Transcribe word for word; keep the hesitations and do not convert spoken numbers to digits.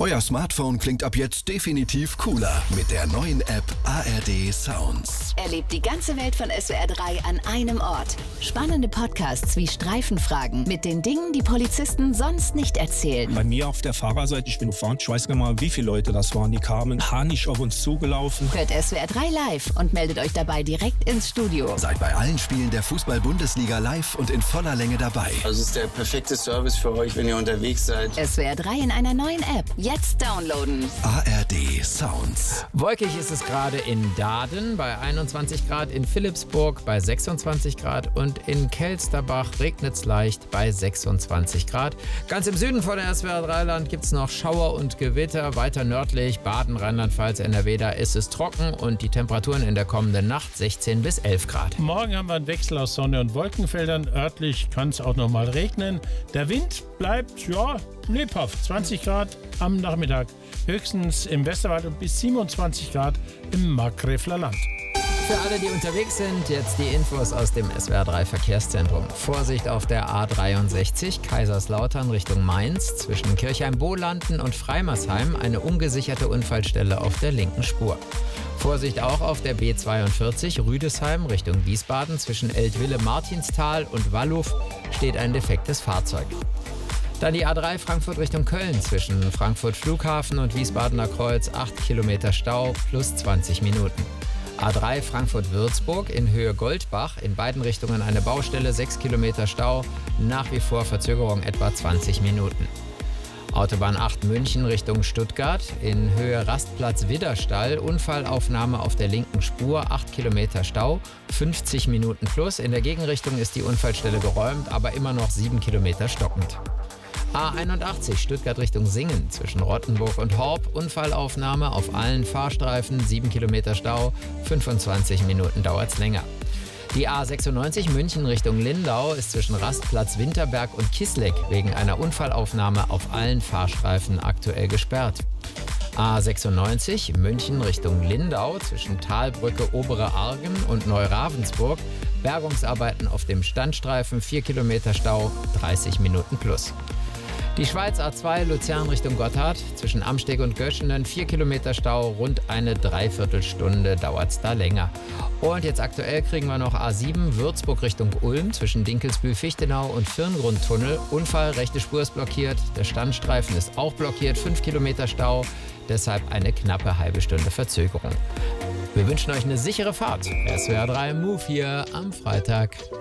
Euer Smartphone klingt ab jetzt definitiv cooler mit der neuen App A R D Sounds. Erlebt die ganze Welt von S W R drei an einem Ort. Spannende Podcasts wie Streifenfragen mit den Dingen, die Polizisten sonst nicht erzählen. Bei mir auf der Fahrerseite, ich bin gefahren, ich weiß gar nicht mal, wie viele Leute das waren. Die kamen panisch auf uns zugelaufen. Hört S W R drei live und meldet euch dabei direkt ins Studio. Seid bei allen Spielen der Fußball-Bundesliga live und in voller Länge dabei. Also es ist der perfekte Service für euch, wenn ihr unterwegs seid. S W R drei in einer neuen App. Jetzt downloaden. A R D Sounds. Wolkig ist es gerade in Daaden bei einundzwanzig Grad, in Philippsburg bei sechsundzwanzig Grad und in Kelsterbach regnet es leicht bei sechsundzwanzig Grad. Ganz im Süden von der S W R drei Land gibt es noch Schauer und Gewitter. Weiter nördlich, Baden, Rheinland-Pfalz, N R W, da ist es trocken und die Temperaturen in der kommenden Nacht sechzehn bis elf Grad. Morgen haben wir einen Wechsel aus Sonne und Wolkenfeldern. Örtlich kann es auch noch mal regnen. Der Wind bleibt, ja, lebhaft. zwanzig Grad am Nachmittag. Höchstens im Westerwald und bis siebenundzwanzig Grad im Markgräfler Land. Für alle, die unterwegs sind, jetzt die Infos aus dem S W R drei Verkehrszentrum. Vorsicht auf der A dreiundsechzig, Kaiserslautern Richtung Mainz. Zwischen Kirchheim-Bohlanden und Freimersheim eine ungesicherte Unfallstelle auf der linken Spur. Vorsicht auch auf der B zweiundvierzig, Rüdesheim Richtung Wiesbaden. Zwischen Eltville-Martinstal und Walluw steht ein defektes Fahrzeug. Dann die A drei Frankfurt Richtung Köln. Zwischen Frankfurt Flughafen und Wiesbadener Kreuz acht Kilometer Stau plus zwanzig Minuten. A drei Frankfurt-Würzburg in Höhe Goldbach. In beiden Richtungen eine Baustelle, sechs Kilometer Stau. Nach wie vor Verzögerung etwa zwanzig Minuten. Autobahn acht München Richtung Stuttgart. In Höhe Rastplatz Widderstall. Unfallaufnahme auf der linken Spur, acht Kilometer Stau, fünfzig Minuten plus. In der Gegenrichtung ist die Unfallstelle geräumt, aber immer noch sieben Kilometer stockend. A einundachtzig Stuttgart Richtung Singen zwischen Rottenburg und Horb. Unfallaufnahme auf allen Fahrstreifen, sieben Kilometer Stau, fünfundzwanzig Minuten dauert es länger. Die A sechsundneunzig München Richtung Lindau ist zwischen Rastplatz Winterberg und Kisleck wegen einer Unfallaufnahme auf allen Fahrstreifen aktuell gesperrt. A sechsundneunzig München Richtung Lindau zwischen Talbrücke Obere Argen und Neuravensburg. Bergungsarbeiten auf dem Standstreifen, vier Kilometer Stau, dreißig Minuten plus. Die Schweiz A zwei Luzern Richtung Gotthard zwischen Amsteg und Göschenen, vier Kilometer Stau, rund eine Dreiviertelstunde dauert es da länger. Und jetzt aktuell kriegen wir noch A sieben Würzburg Richtung Ulm zwischen Dinkelsbühl-Fichtenau und Firngrundtunnel. Unfall, rechte Spur ist blockiert, der Standstreifen ist auch blockiert, fünf Kilometer Stau, deshalb eine knappe halbe Stunde Verzögerung. Wir wünschen euch eine sichere Fahrt. S W R drei Move hier am Freitag.